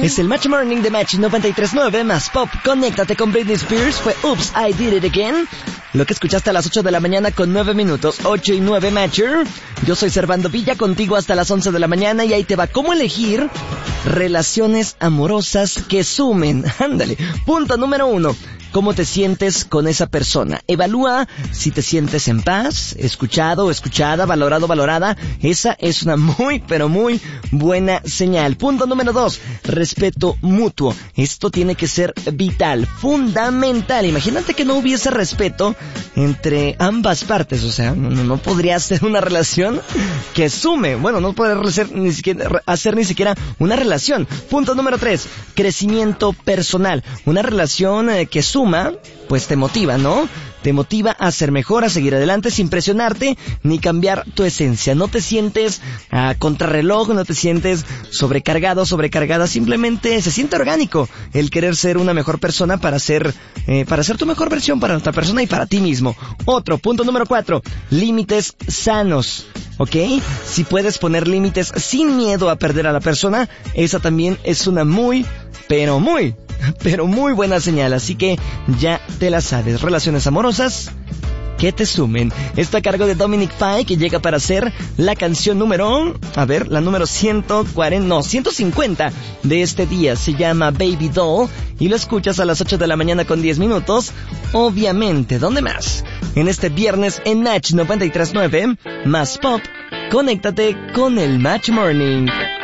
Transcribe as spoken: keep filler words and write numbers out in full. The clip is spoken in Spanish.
Es el Match Morning de Match noventa y tres punto nueve más Pop. Conéctate con Britney Spears. Fue Oops, I Did It Again. Lo que escuchaste a las ocho de la mañana con nueve minutos. ocho y nueve Matcher. Yo soy Servando Villa, contigo hasta las once de la mañana. Y ahí te va cómo elegir relaciones amorosas que sumen. Ándale. Punto número uno. ¿Cómo te sientes con esa persona? Evalúa si te sientes en paz, escuchado, escuchada, valorado, valorada. Esa es una muy, pero muy buena señal. Punto número dos. Respeto mutuo. Esto tiene que ser vital, fundamental. Imagínate que no hubiese respeto entre ambas partes. O sea, no, no podría ser una relación que sume. Bueno, no podría hacer ni siquiera, hacer ni siquiera una relación. Punto número tres. Crecimiento personal. Una relación eh, que sume pues te motiva, ¿no? Te motiva a ser mejor, a seguir adelante sin presionarte ni cambiar tu esencia. No te sientes a contrarreloj, no te sientes sobrecargado, sobrecargada. Simplemente se siente orgánico el querer ser una mejor persona para ser, eh, para ser tu mejor versión para otra persona y para ti mismo. Otro, punto número cuatro, límites sanos. ¿Ok? Si puedes poner límites sin miedo a perder a la persona, esa también es una muy, pero muy, pero muy buena señal. Así que ya te la sabes. Relaciones amorosas que te sumen. Está a cargo de Dominic Fike, que llega para ser la canción número, a ver, la número ciento cuarenta, no, ciento cincuenta de este día. Se llama Baby Doll y lo escuchas a las ocho de la mañana con diez minutos. Obviamente, ¿dónde más? En este viernes en Match noventa y tres punto nueve, más Pop. Conéctate con el Match Morning.